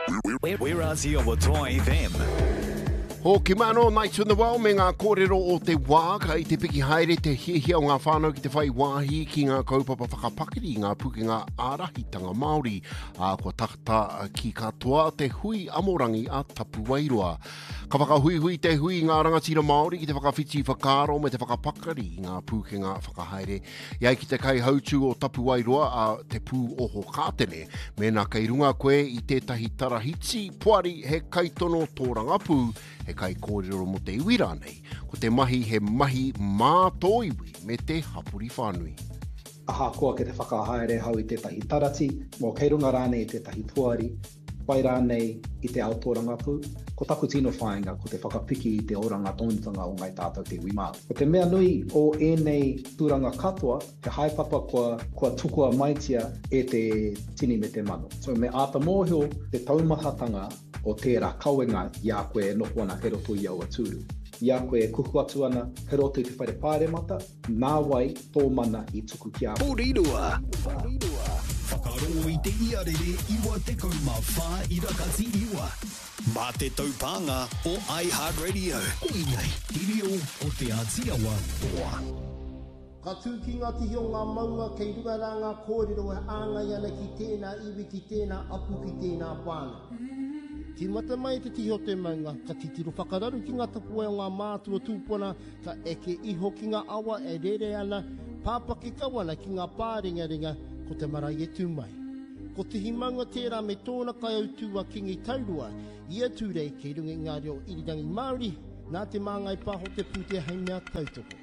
We're Aussie o Toy FM. Ho ki mano, Nights in the Well, me ngā kōrero o te wā, ka i te piki haere te hihia o ngā whānau ki te whai wāhi ki ngā kaupapa whakapakiri, ngā pukenga ārahitanga Māori, kua takata ki katoa te hui amorangi a Tapu Wairua. Ka whakahui te hui ngā rangatira Māori ki te whakawhiti whakaro me te whakapakari i ngā pukenga whakahaere. Iai ki te kai hautu o Tapu Wairua a te pū oho kātene, me nā kai runga koe i tētahi tarahiti, puari he kaitono tō rangapū, he kai kōrero mo te iwi rānei, ko te mahi he mahi mātoiwi me te hapuri whānui. Aha koa ke te whakahaere hau i tētahi tarati, mō kei runga rānei i tētahi tuari, pai rānei i te ao tō rangapū, ko taku tino whāinga ko te whakapiki i te oranga tōnitanga o ngai tātou te iwi māu. Ko te mea nui o ēnei tūranga katoa, te haipapa kua tukua maitia e te tini me te mano. So me āta mōhio te taumahatanga o tērā kauenga ia koe e noho ana he roto i aua tūru. Ia koe e kuhu atu ana he roto i te whaire pāremata, nā wai tō mana i tuku ki a. Porirua. Whakaro i te iarere iwa te kauma whā i rakati iwa. Mā te taupanga o iHeartRadio. Koinei, irio o te Ātiawa Roa. Ka tū ki ngā tihi o ngā maunga kei runga rā ngā kōrero e āngai ana ki tēnā iwi ki tēnā apu ki tēnā pāna. Ki mata mai te tihi o te maunga, ka titiro whakararu ki ngā tapua o ngā mātua tūpuna, ka eke iho ki ngā awa e rere ana, pāpaki kawana ki ngā pāringa-ringa, ko te marae e tūmai. Ko te himaunga tērā me tōna kai au tūa kingi taurua, ia tūrei kei runga i ngā reo irirangi Māori, nā te māngai paho te pūtea hei mea tautoko.